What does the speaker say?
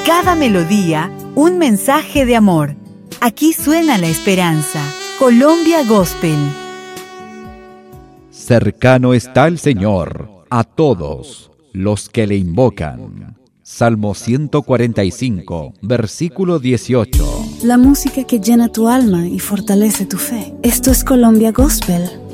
Cada melodía, un mensaje de amor. Aquí suena la esperanza. Colombia Gospel. Cercano está el Señor a todos los que le invocan. Salmo 145, versículo 18. La música que llena tu alma y fortalece tu fe. Esto es Colombia Gospel.